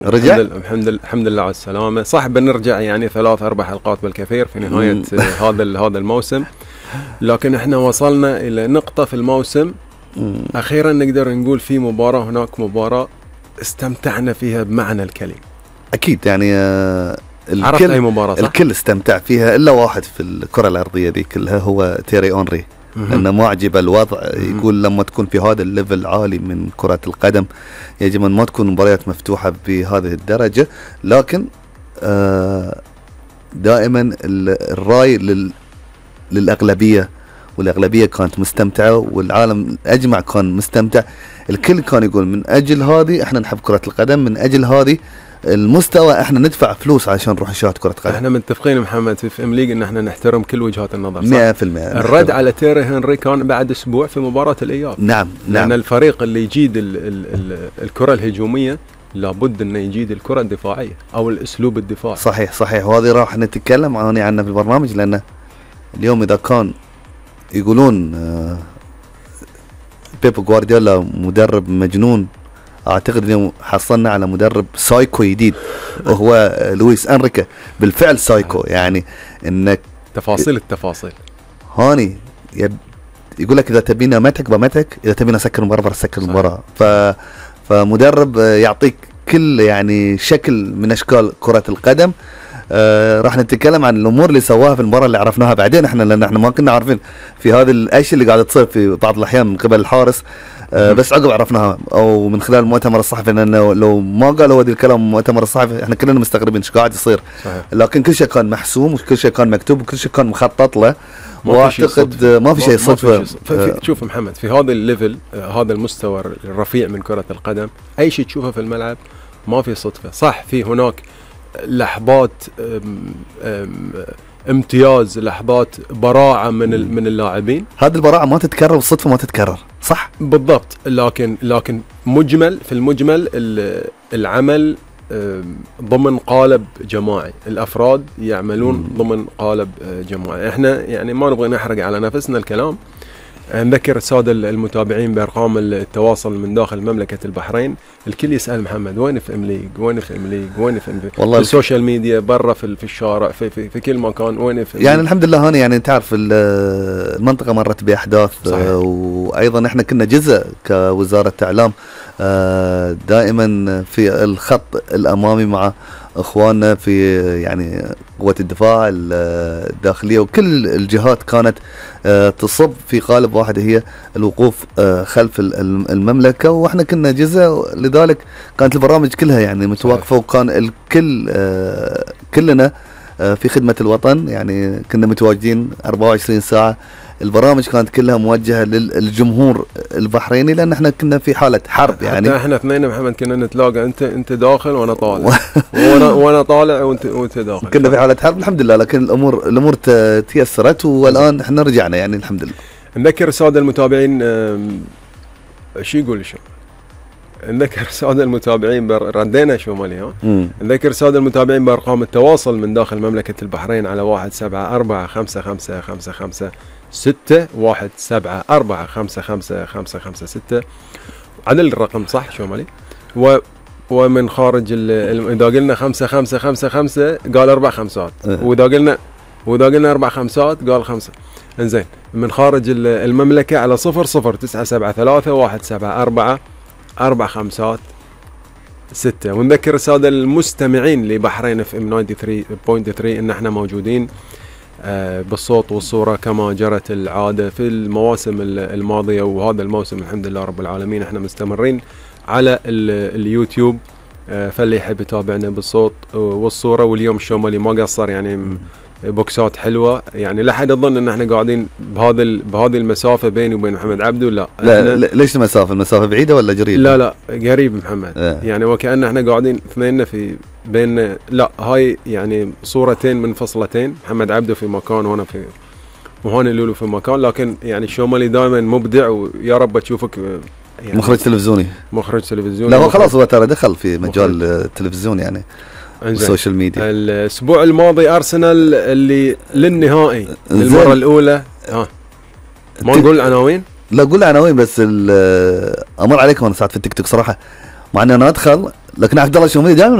رجع الحمد لله على السلامة. صح بنرجع يعني 3-4 حلقات بالكثير في نهاية هذا الموسم، لكن احنا وصلنا إلى نقطة في الموسم أخيرا نقدر نقول في مباراة، هناك مباراة استمتعنا فيها بمعنى الكلمة. أكيد يعني عرفت أي مباراة صح؟ الكل استمتع فيها إلا واحد في الكرة الأرضية دي كلها، هو تيري أونري. لأنه معجب الوضع. يقول لما تكون في هذا الليفل عالي من كرة القدم يجب أن ما تكون مباريات مفتوحة بهذه الدرجة، لكن دائما الرأي للأغلبية، والأغلبية كانت مستمتعة والعالم أجمع كان مستمتع. الكل كان يقول من أجل هذه احنا نحب كرة القدم، من أجل هذه المستوى احنا ندفع فلوس عشان نروح نشاهد كرة قدم. احنا متفقين محمد في ام ليج ان احنا نحترم كل وجهات النظر صح؟ 100%. الرد على تيري هنري كان بعد اسبوع في مباراة الاياب. نعم لان الفريق اللي يجيد الكرة الهجومية لابد انه يجيد الكرة الدفاعية او الاسلوب الدفاعي. صحيح، وهذه راح نتكلم عنها في البرنامج، لان اليوم اذا كان يقولون بيب غوارديولا مدرب مجنون، اعتقد اليوم حصلنا على مدرب سايكو جديد وهو لويس انريكي. بالفعل سايكو، يعني انك التفاصيل هاني يقول لك اذا تبينا متك بمتك، اذا تبينا سكر المباراه سكر المباراه. فمدرب يعطيك كل يعني شكل من اشكال كره القدم. راح نتكلم عن الامور اللي سواها في المباراه اللي عرفناها بعدين احنا، لان احنا ما كنا عارفين في هذه الاشياء اللي قاعده تصير في بعض الاحيان من قبل الحارس. بس عقب عرفناها او من خلال المؤتمر الصحفي، لانه لو ما قالوا هذا الكلام المؤتمر الصحفي احنا كلنا مستغربين ايش قاعد يصير. صحيح. لكن كل شيء كان محسوم وكل شيء كان مكتوب وكل شيء كان مخطط له، واعتقد ما في شيء صدفه. شوف محمد، في هذا الليفل، هذا المستوى الرفيع من كرة القدم، اي شيء تشوفه في الملعب ما في صدفة. صح في هناك لحظات امتياز، لحظات براعة من اللاعبين، هذه البراعة ما تتكرر والصدفة ما تتكرر. صح بالضبط. لكن في المجمل العمل ضمن قالب جماعي، الافراد يعملون ضمن قالب جماعي. احنا يعني ما نبغى نحرق على نفسنا الكلام. نذكر السادة المتابعين بأرقام التواصل من داخل مملكة البحرين. الكل يسأل محمد وين في ام ليج، وين في ام ليج، وين في السوشيال ميديا، برا في الشارع، في كل مكان، وين في يعني الحمد لله هاني. يعني تعرف المنطقة مرت بأحداث، وأيضا احنا كنا جزء كوزارة إعلام دائما في الخط الأمامي مع اخواننا في يعني قوة الدفاع الداخلية، وكل الجهات كانت تصب في قالب واحد، هي الوقوف خلف المملكة، واحنا كنا جزء. لذلك كانت البرامج كلها يعني متوقفة، وكان الكل كلنا في خدمة الوطن، يعني كنا متواجدين 24 ساعة. البرامج كانت كلها موجهة للجمهور البحريني، لأن احنا كنا في حالة حرب. يعني احنا اثنين محمد كنا نتلاقى، انت داخل وانا طالع وانا طالع وانت داخل. كنا في حالة حرب الحمد لله، لكن الامور تيسرت، والان احنا رجعنا يعني الحمد لله. نذكر السادة المتابعين شو يقول شو نذكر السادة المتابعين ردينا شو مالي ها. نذكر السادة المتابعين بأرقام التواصل من داخل مملكة البحرين على 1745555 174455556 عدل الرقم صح شو مالي. ومن خارج إذا قلنا 5555 قال 4 خمسات، وإذا قلنا 4 خمسات قال 5. انزين من خارج المملكة على 00973 ونذكر السادة المستمعين لبحرين اف ام 93.3 ان احنا موجودين بالصوت والصورة كما جرت العادة في المواسم الماضية، وهذا الموسم الحمد لله رب العالمين احنا مستمرين على اليوتيوب. فاللي يحب يتابعنا بالصوت والصورة. واليوم الشومالي ما قصر، يعني بوكسات حلوة، يعني لا حد يظن ان احنا قاعدين بهذه المسافة بيني وبين محمد عبدو. لا ليش المسافة بعيدة ولا قريبة؟ لا قريب محمد. يعني وكأن احنا قاعدين اثنين في بين، لا هاي يعني صورتين منفصلتين، محمد عبدو في مكان وهاني لولو في مكان، لكن يعني الشومالي دائما مبدع، ويا رب تشوفك يعني مخرج تلفزيوني. لا هو خلاص هو ترى دخل في مجال التلفزيون يعني السوشيال ميديا. الاسبوع الماضي ارسنال اللي للنهائي للمره الاولى. ما نقول عناوين؟ لا قول عناوين، بس امر عليكم انا ساعات في التيك توك صراحه، مع ان انا ادخل لكن عبد الله الشومري دائما